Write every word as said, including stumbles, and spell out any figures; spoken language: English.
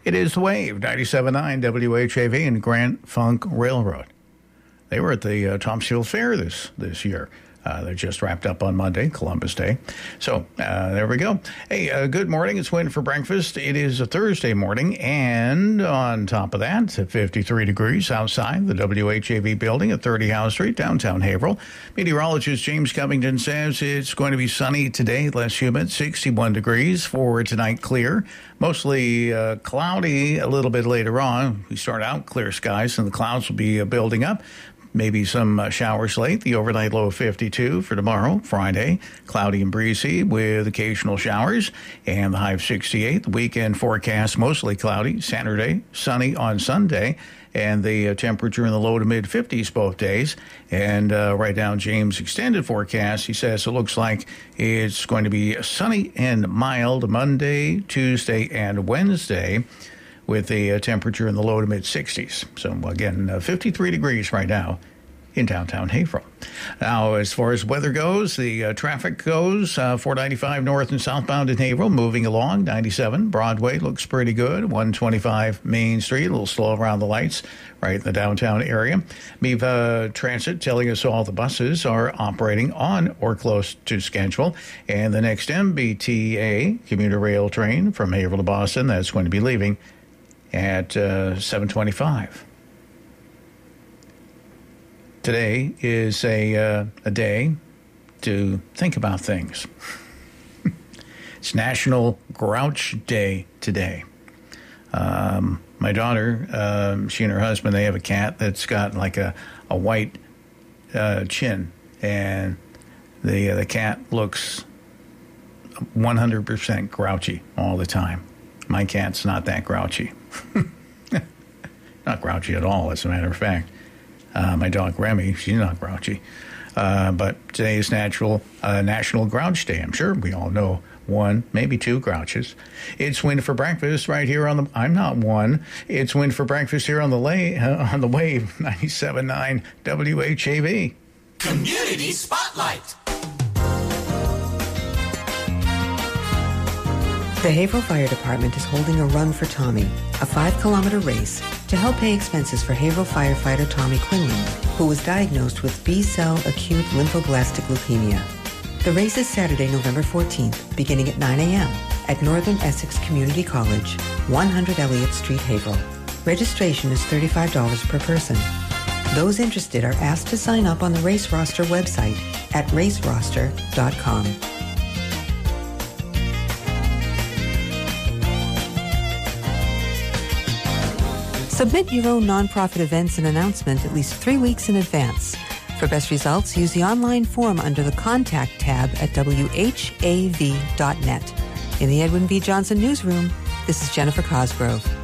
It is The Wave, ninety-seven point nine W H A V and Grand Funk Railroad. They were at the uh, Topsfield Fair this, this year. Uh, they just wrapped up on Monday, Columbus Day. So uh, there we go. Hey, uh, good morning. It's Win for Breakfast. It is a Thursday morning, and on top of that, fifty-three degrees outside the W H A V building at thirty Howe Street, downtown Haverhill. Meteorologist James Covington says it's going to be sunny today, less humid, sixty-one degrees. For tonight, clear. Mostly uh, cloudy a little bit later on. We start out clear skies, and the clouds will be uh, building up. Maybe some uh, showers late. The overnight low of fifty-two for tomorrow, Friday. Cloudy and breezy with occasional showers. And the high of sixty-eight. The weekend forecast mostly cloudy. Saturday, sunny on Sunday. And the uh, temperature in the low to mid fifties both days. And uh, right now, James' extended forecast, he says it looks like it's going to be sunny and mild Monday, Tuesday, and Wednesday, with a uh, temperature in the low to mid sixties. So again, uh, fifty-three degrees right now in downtown Haverhill. Now, as far as weather goes, the uh, traffic goes, uh, four ninety-five north and southbound in Haverhill, moving along. ninety-seven Broadway looks pretty good. one twenty-five Main Street, a little slow around the lights right in the downtown area. Meva Transit telling us all the buses are operating on or close to schedule. And the next M B T A commuter rail train from Haverhill to Boston, that's going to be leaving at uh, seven twenty-five. Today is a uh, a day to think about things. It's National Grouch Day today. Um, my daughter, um, she and her husband, they have a cat that's got like a, a white uh, chin, and the, uh, the cat looks one hundred percent grouchy all the time. My cat's not that grouchy. Not grouchy at all, as a matter of fact. Uh, my dog Remy, she's not grouchy. Uh, but today is natural, uh, National Grouch Day. I'm sure we all know one, maybe two grouches. It's Win for Breakfast right here on the... I'm not one. It's Win for Breakfast here on the lay, uh, on the Wave, ninety-seven point nine W H A V. Community Spotlight. The Haverhill Fire Department is holding a Run for Tommy, a five-kilometer race to help pay expenses for Haverhill firefighter Tommy Quinlan, who was diagnosed with B-cell acute lymphoblastic leukemia. The race is Saturday, November fourteenth, beginning at nine a.m. at Northern Essex Community College, one hundred Elliott Street, Haverhill. Registration is thirty-five dollars per person. Those interested are asked to sign up on the Race Roster website at race roster dot com. Submit your own nonprofit events and announcement at least three weeks in advance. For best results, use the online form under the Contact tab at W H A V dot net. In the Edwin V. Johnson Newsroom, this is Jennifer Cosgrove.